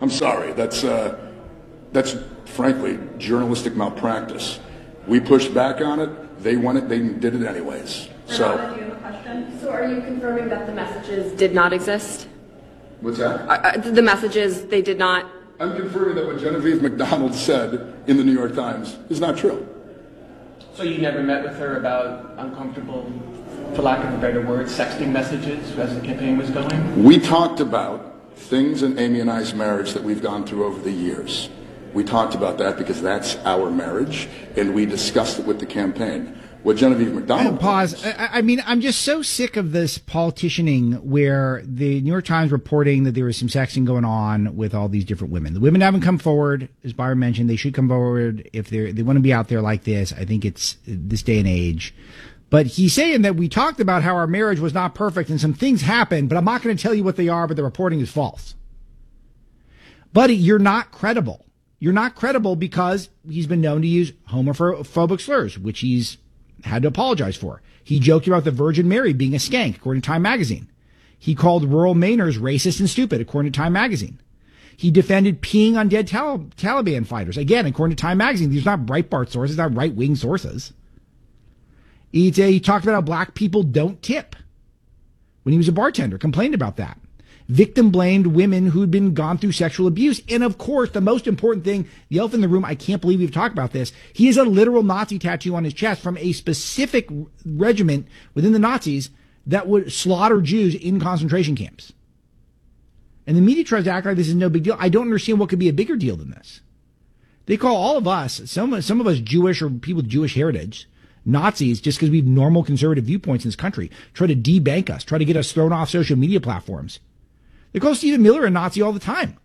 I'm sorry. That's frankly journalistic malpractice. We pushed back on it. They won it. They did it anyways. So, do you have a question? So are you confirming that the messages did not exist? What's that? The messages, they did not? I'm confirming that what Genevieve McDonald said in the New York Times is not true. So you never met with her about uncomfortable, for lack of a better word, sexting messages as the campaign was going? We talked about things in Amy and I's marriage that we've gone through over the years. We talked about that because that's our marriage, and we discussed it with the campaign. What Genevieve McDonald... Pause. I mean, I'm just so sick of this politicianing where the New York Times reporting that there was some sexting going on with all these different women. The women haven't come forward, as Byron mentioned. They should come forward if they want to be out there like this. I think it's this day and age. But he's saying that we talked about how our marriage was not perfect and some things happened, but I'm not going to tell you what they are, but the reporting is false. Buddy, you're not credible. You're not credible because he's been known to use homophobic slurs, which he's had to apologize for. He joked about the Virgin Mary being a skank, according to Time Magazine. He called rural Mainers racist and stupid, according to Time Magazine. He defended peeing on dead Taliban fighters. Again, according to Time Magazine, these are not Breitbart sources, not right-wing sources. He talked about how black people don't tip. When he was a bartender, complained about that. Victim blamed women who'd been gone through sexual abuse. And of course, the most important thing, the elephant in the room, I can't believe we've talked about this. He has a literal Nazi tattoo on his chest from a specific regiment within the Nazis that would slaughter Jews in concentration camps. And the media tries to act like this is no big deal. I don't understand what could be a bigger deal than this. They call all of us, some of us Jewish or people with Jewish heritage, Nazis just because we have normal conservative viewpoints in this country, try to debank us, try to get us thrown off social media platforms. They call Stephen Miller a Nazi all the time.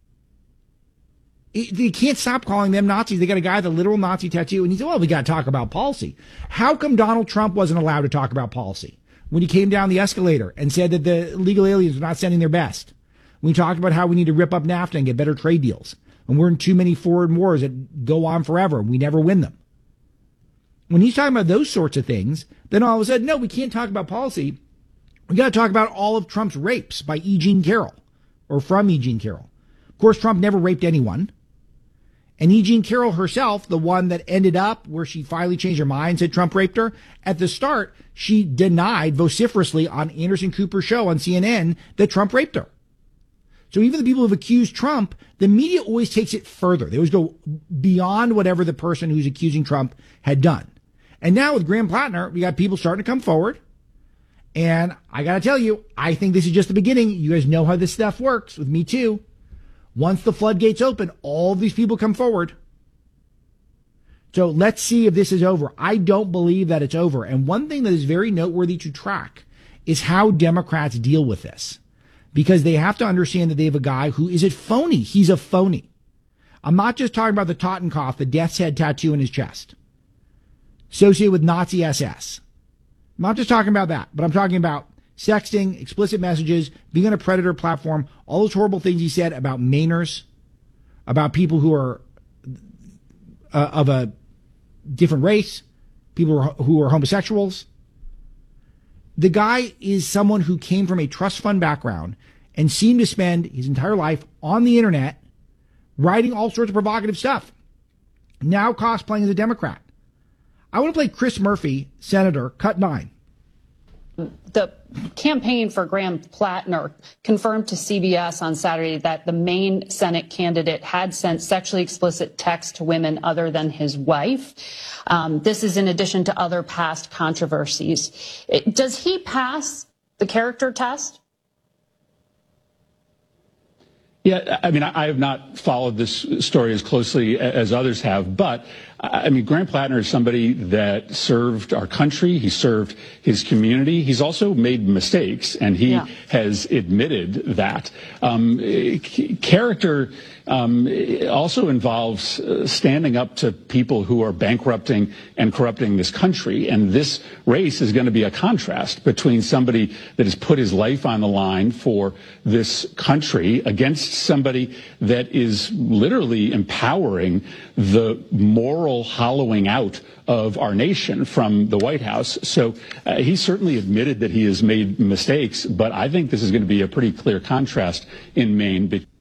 They can't stop calling them Nazis. They got a guy with a literal Nazi tattoo, and he said, well, we got to talk about policy. How come Donald Trump wasn't allowed to talk about policy when he came down the escalator and said that the illegal aliens were not sending their best? When he talked about how we need to rip up NAFTA and get better trade deals, and we're in too many foreign wars that go on forever, and we never win them. When he's talking about those sorts of things, then all of a sudden, no, we can't talk about policy. We got to talk about all of Trump's rapes by E. Jean Carroll, or from E. Jean Carroll. Of course, Trump never raped anyone. And E. Jean Carroll herself, the one that ended up where she finally changed her mind, said Trump raped her. At the start, she denied vociferously on Anderson Cooper's show on CNN that Trump raped her. So even the people who have accused Trump, the media always takes it further. They always go beyond whatever the person who's accusing Trump had done. And now with Graham Plattner, we got people starting to come forward. And I got to tell you, I think this is just the beginning. You guys know how this stuff works with Me Too. Once the floodgates open, all of these people come forward. So let's see if this is over. I don't believe that it's over. And one thing that is very noteworthy to track is how Democrats deal with this. Because they have to understand that they have a guy who is a phony. He's a phony. I'm not just talking about the Totenkopf, the death's head tattoo in his chest, associated with Nazi SS. I'm not just talking about that, but I'm talking about sexting, explicit messages, being on a predator platform, all those horrible things he said about Mainers, about people who are of a different race, people who are homosexuals. The guy is someone who came from a trust fund background and seemed to spend his entire life on the internet writing all sorts of provocative stuff. Now cosplaying as a Democrat. I want to play Chris Murphy, Senator, cut 9. The campaign for Graham Plattner confirmed to CBS on Saturday that the main Senate candidate had sent sexually explicit texts to women other than his wife. This is in addition to other past controversies. Does he pass the character test? Yeah, I mean, I have not followed this story as closely as others have, but I mean, Graham Plattner is somebody that served our country. He served his community. He's also made mistakes, and he has admitted that. Character also involves standing up to people who are bankrupting and corrupting this country. And this race is going to be a contrast between somebody that has put his life on the line for this country against somebody that is literally empowering the moral hollowing out of our nation from the White House. So he certainly admitted that he has made mistakes, but I think this is going to be a pretty clear contrast in Maine.